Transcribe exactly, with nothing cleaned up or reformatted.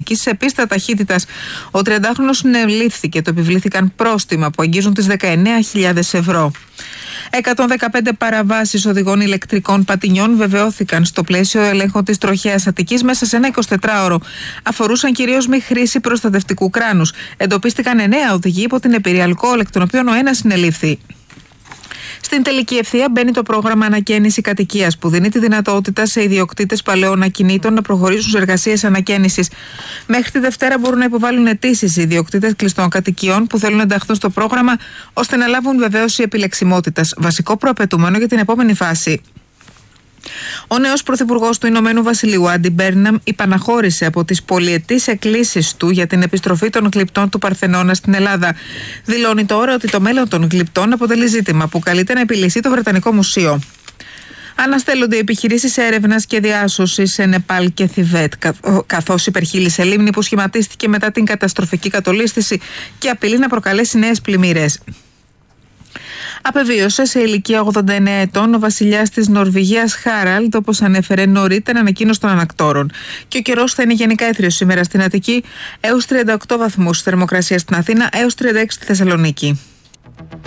Θεσσαλονίκης σε πίστα ταχύτητας. Ο τριαντάχρονος συνελήφθηκε, το επιβλήθηκαν πρόστιμα που αγγίζουν τις δεκαεννέα χιλιάδες ευρώ. εκατόν δεκαπέντε παραβάσεις οδηγών ηλεκτρικών πατινιών βεβαιώθηκαν στο πλαίσιο ελέγχων της τροχέας Αττικής μέσα σε ένα εικοσιτετράωρο. Αφορούσαν κυρίως μη χρήση προστατευτικού κράνους. Εντοπίστηκαν εννέα οδηγοί υπό την επίρρεια αλκοόλ, εκ των οποίων ο ένας συνελήφθη. Στην τελική ευθεία μπαίνει το πρόγραμμα Ανακαίνιση Κατοικίας, που δίνει τη δυνατότητα σε ιδιοκτήτες παλαιών ακινήτων να προχωρήσουν σε εργασίες ανακαίνισης. Μέχρι τη Δευτέρα μπορούν να υποβάλουν αιτήσεις οι ιδιοκτήτες κλειστών κατοικιών που θέλουν να ενταχθούν στο πρόγραμμα, ώστε να λάβουν βεβαίωση επιλεξιμότητας, βασικό προαπαιτούμενο για την επόμενη φάση. Ο νέος πρωθυπουργός του Ηνωμένου Βασιλείου, Άντι Μπέρναμ, υπαναχώρησε από τις πολυετής εκκλήσεις του για την επιστροφή των γλυπτών του Παρθενώνα στην Ελλάδα. Δηλώνει τώρα ότι το μέλλον των γλυπτών αποτελεί ζήτημα που καλείται να επιλυθεί το Βρετανικό Μουσείο. Αναστέλλονται οι επιχειρήσεις έρευνας και διάσωσης σε Νεπάλ και Θιβέτ, καθώς υπερχείλησε λίμνη που σχηματίστηκε μετά την καταστροφική κατολίσθηση και απειλεί να προκαλέσει νέες πλημμύρες. Απεβίωσε σε ηλικία ογδόντα εννέα ετών ο βασιλιάς της Νορβηγίας Χάραλντ, όπως ανέφερε νωρίτερα ανακοίνωση των ανακτόρων. Και ο καιρός θα είναι γενικά έθριος σήμερα στην Αττική, έως τριάντα οκτώ βαθμούς θερμοκρασία στην Αθήνα, έως τριάντα έξι στη Θεσσαλονίκη.